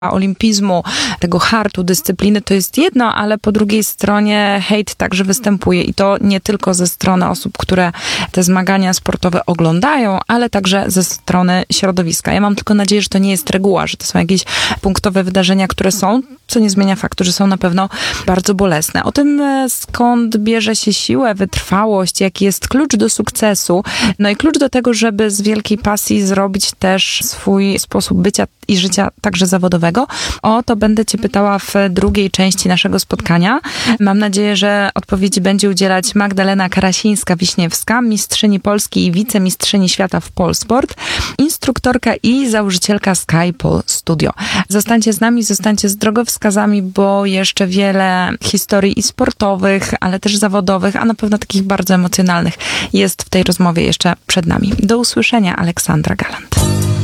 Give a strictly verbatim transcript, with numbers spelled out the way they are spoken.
olimpizmu, tego hartu, dyscypliny, to jest jedno, ale po drugiej stronie hejt także występuje i to nie tylko ze strony osób, które te zmagania sportowe oglądają, ale także ze strony środowiska. Ja mam tylko nadzieję, że to nie jest reguła, że to są jakieś punktowe wydarzenia, które są, co nie zmienia faktu, że są na pewno bardzo bolesne. O tym, skąd bierze się siłę, wytrwałość, jaki jest klucz do sukcesu, no i klucz do tego, żeby z wielkiej pasji zrobić też swój sposób bycia i życia także zawodowego. O to będę cię pytała w drugiej części naszego spotkania. Mam nadzieję, że odpowiedzi będzie udzielać Magdalena Karasińska-Wiśniewska, mistrzyni Polski i wicemistrzyni świata w Polsport, instruktorka i założycielka SkyPole Studio. Zostańcie z nami, zostańcie z drogowskazami, bo jeszcze wiele historii i sportowych, ale też zawodowych, a na pewno takich bardzo emocjonalnych jest w tej rozmowie jeszcze przed nami. Do usłyszenia, Aleksandra Galant.